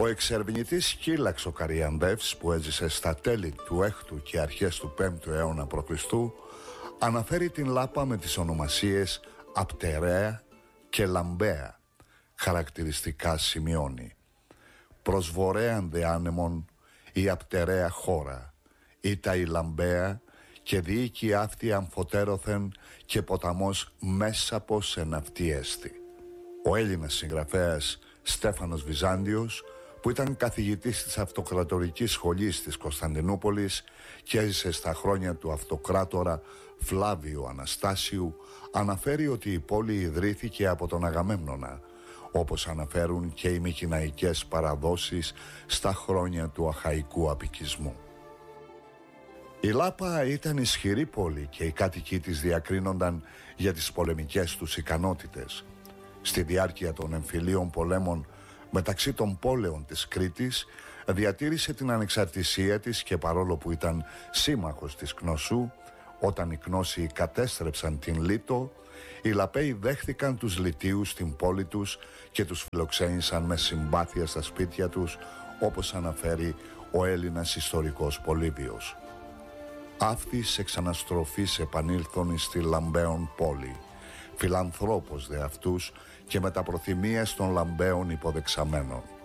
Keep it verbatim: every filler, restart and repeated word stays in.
Ο εξερευνητής Σκύλαξ ο Καριανδεύς, που έζησε στα τέλη του έκτου και αρχές του πέμπτου αιώνα π.Χ., αναφέρει την Λάπα με τις ονομασίες Απτερέα και Λαμπέα. Χαρακτηριστικά σημειώνει: προς βορέαν δε άνεμον η Απτερέα χώρα, ήτα η Λαμπέα και διοίκη αυτή αμφωτέρωθεν και ποταμός μέσα πως εν αυτή έστη. Ο Έλληνας συγγραφέας Στέφανος Βυζάντιος, που ήταν καθηγητής της Αυτοκρατορικής Σχολής της Κωνσταντινούπολης και έζησε στα χρόνια του αυτοκράτορα Φλάβιου Αναστάσιου, αναφέρει ότι η πόλη ιδρύθηκε από τον Αγαμέμνονα, όπως αναφέρουν και οι μικηναϊκές παραδόσεις στα χρόνια του αχαϊκού απικισμού. Η Λάπα ήταν ισχυρή πόλη και οι κάτοικοι της διακρίνονταν για τις πολεμικές τους ικανότητες. Στη διάρκεια των εμφυλίων πολέμων μεταξύ των πόλεων της Κρήτης διατήρησε την ανεξαρτησία της και παρόλο που ήταν σύμμαχος της Κνωσού, όταν οι Κνώσιοι κατέστρεψαν την Λίτο, οι Λαπαίοι δέχθηκαν τους Λιτίους στην πόλη τους και τους φιλοξένησαν με συμπάθεια στα σπίτια τους, όπως αναφέρει ο Έλληνας ιστορικός Πολύβιος. Αυτής εξαναστροφής επανήλθον στη Λαμπαίων πόλη, φιλανθρώπος δε αυτούς και με τα προθυμίες των Λαμπαίων υποδεξαμένων.